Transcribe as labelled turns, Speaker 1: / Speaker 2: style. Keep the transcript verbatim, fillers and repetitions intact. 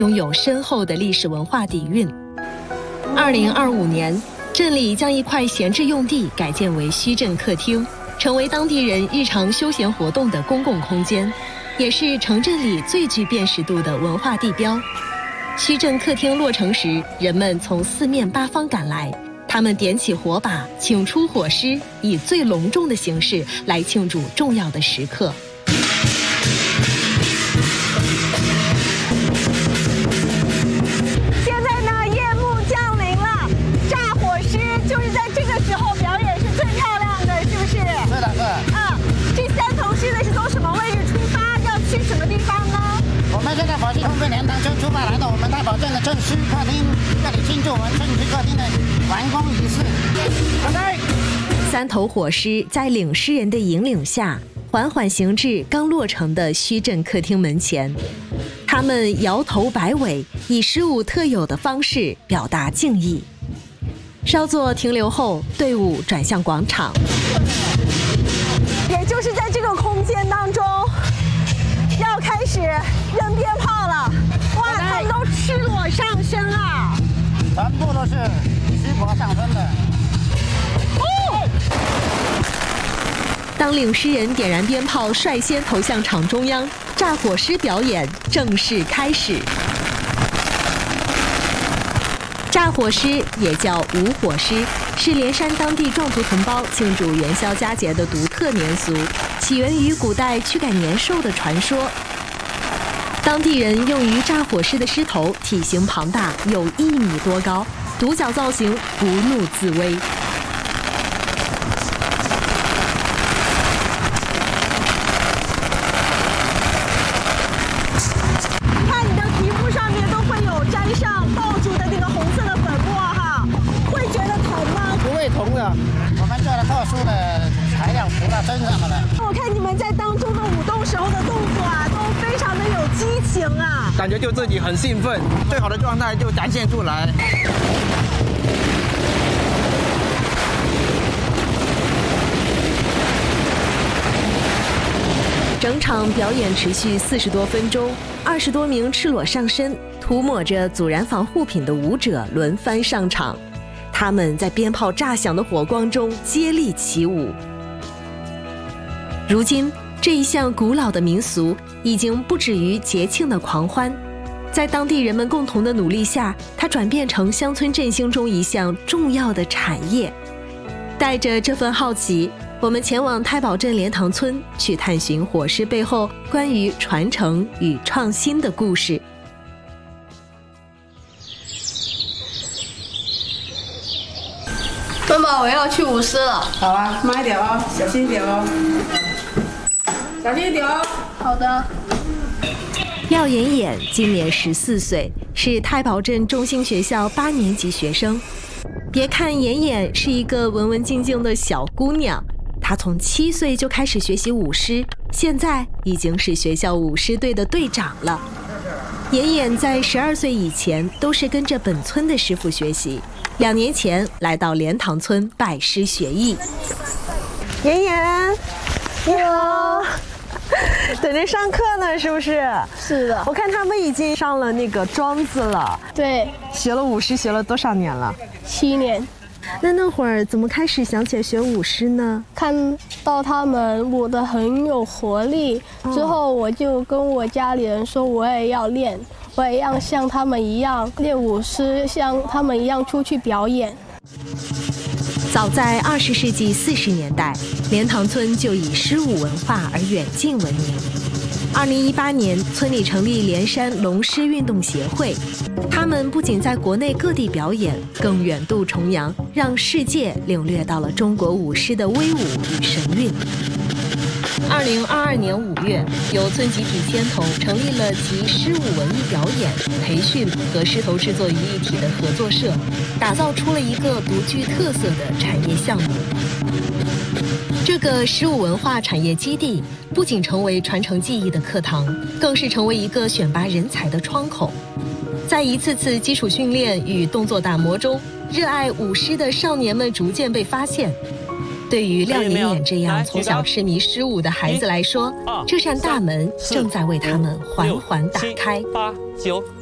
Speaker 1: 拥有深厚的历史文化底蕴。二零二五年，镇里将一块闲置用地改建为墟镇客厅，成为当地人日常休闲活动的公共空间，也是城镇里最具辨识度的文化地标。墟镇客厅落成时，人们从四面八方赶来，他们点起火把，请出火狮，以最隆重的形式来庆祝重要的时刻。
Speaker 2: 现在呢，夜幕降临了，炸火狮就是在这个时候表演是最漂亮的，是不是？
Speaker 3: 对的，对。
Speaker 2: 嗯，这三头狮呢是从什么位置出发，要去什么地方呢？
Speaker 3: 我们现在火系通飞莲塘村出发，来到我们太保镇的镇区客厅，这里庆祝我们镇区客厅的完工仪式。来，
Speaker 1: 三头火狮在领狮人的引领下，缓缓行至刚落成的墟镇客厅门前。他们摇头摆尾，以狮舞特有的方式表达敬意。稍作停留后，队伍转向广场。
Speaker 2: 也就是在这个空间当中，要开始扔鞭炮了。哇，他们都赤裸上身啊！
Speaker 3: 全部都是虚脖上身的。
Speaker 2: 哦！
Speaker 1: 当领狮人点燃鞭炮，率先投向场中央，炸火狮表演正式开始。炸火狮也叫舞火狮，是连山当地壮族同胞庆祝元宵佳节的独特年俗，起源于古代驱赶年兽的传说。当地人用于炸火狮的狮头体型庞大，有一米多高，独角造型不怒自威。
Speaker 2: 看你的皮肤上面都会有沾上爆竹的那个红色的粉末哈，会觉得疼吗？
Speaker 3: 不会疼的，我们做了特殊的材料涂到身上的了。
Speaker 2: 我看你们在当中的舞动时候的动作啊，都非常的有激情啊，
Speaker 4: 感觉就自己很兴奋，最好的状态就展现出来。
Speaker 1: 整场表演持续四十多分钟，二十多名赤裸上身、涂抹着阻燃防护品的舞者轮番上场，他们在鞭炮炸响的火光中接力起舞。如今，这一项古老的民俗已经不止于节庆的狂欢，在当地人们共同的努力下，它转变成乡村振兴中一项重要的产业。带着这份好奇，我们前往太保镇莲塘村，去探寻火狮背后关于传承与创新的故事。
Speaker 5: 妈妈，我要去舞狮了。
Speaker 6: 好啊，慢一点哦，小心一点哦，小心一点哦。
Speaker 5: 好的。
Speaker 1: 廖妍妍今年十四岁，是太保镇中兴学校八年级学生。别看妍妍是一个文文静静的小姑娘，她从七岁就开始学习舞狮，现在已经是学校舞狮队的队长了。妍妍在十二岁以前都是跟着本村的师傅学习，两年前来到莲塘村拜师学艺。
Speaker 2: 妍妍，你好。等着上课呢，是不是？
Speaker 5: 是的。
Speaker 2: 我看他们已经上了那个庄子了。
Speaker 5: 对。
Speaker 2: 学了舞狮学了多少年了？
Speaker 5: 七年。
Speaker 2: 那那会儿怎么开始想起来学舞狮呢？
Speaker 5: 看到他们舞得很有活力，哦、之后我就跟我家里人说，我也要练，我也要像他们一样练舞狮，像他们一样出去表演。
Speaker 1: 早在二十世纪四十年代，莲塘村就以狮舞文化而远近闻名。二零一八年，村里成立莲山龙狮运动协会，他们不仅在国内各地表演，更远渡重洋，让世界领略到了中国舞狮的威武与神韵。二零二二年五月，由村集体牵头成立了集狮舞文艺表演、培训和狮头制作于一体的合作社，打造出了一个独具特色的产业项目。这个狮舞文化产业基地不仅成为传承技艺的课堂，更是成为一个选拔人才的窗口。在一次次基础训练与动作打磨中，热爱舞狮的少年们逐渐被发现。对于廖妍妍这样从小痴迷狮舞的孩子来说，这扇大门正在为他们缓缓打开。
Speaker 7: 八九